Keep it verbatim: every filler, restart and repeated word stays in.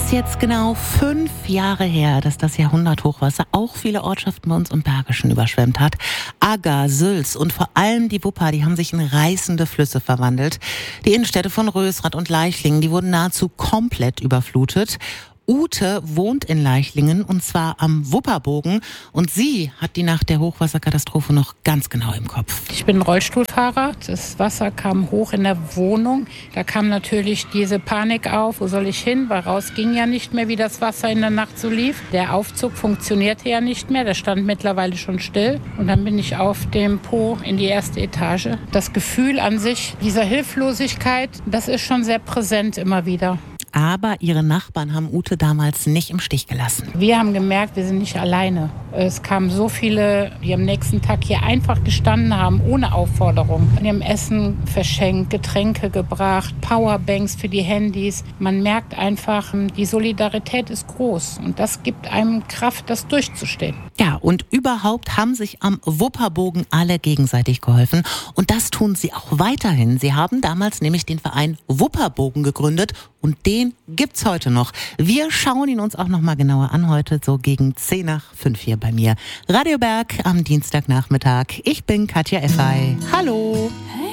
ist jetzt genau fünf Jahre her, dass das Jahrhunderthochwasser auch viele Ortschaften bei uns im Bergischen überschwemmt hat. Agger, Sülz und vor allem die Wupper, die haben sich in reißende Flüsse verwandelt. Die Innenstädte von Rösrath und Leichlingen, die wurden nahezu komplett überflutet. Ute wohnt in Leichlingen und zwar am Wupperbogen und sie hat die Nacht der Hochwasserkatastrophe noch ganz genau im Kopf. Ich bin Rollstuhlfahrer. Das Wasser kam hoch in der Wohnung. Da kam natürlich diese Panik auf. Wo soll ich hin? Weil raus ging ja nicht mehr, wie das Wasser in der Nacht so lief. Der Aufzug funktionierte ja nicht mehr. Der stand mittlerweile schon still. Und dann bin ich auf dem Po in die erste Etage. Das Gefühl an sich dieser Hilflosigkeit, das ist schon sehr präsent immer wieder. Aber ihre Nachbarn haben Ute damals nicht im Stich gelassen. Wir haben gemerkt, wir sind nicht alleine. Es kamen so viele, die am nächsten Tag hier einfach gestanden haben, ohne Aufforderung. Die haben Essen verschenkt, Getränke gebracht, Powerbanks für die Handys. Man merkt einfach, die Solidarität ist groß. Und das gibt einem Kraft, das durchzustehen. Ja, und überhaupt haben sich am Wupperbogen alle gegenseitig geholfen. Und das tun sie auch weiterhin. Sie haben damals nämlich den Verein Wupperbogen gegründet. Und den gibt's heute noch. Wir schauen ihn uns auch noch mal genauer an heute, so gegen zehn nach fünf hier bei mir. Radio Berg am Dienstagnachmittag. Ich bin Katja Effay. Hallo. Hey.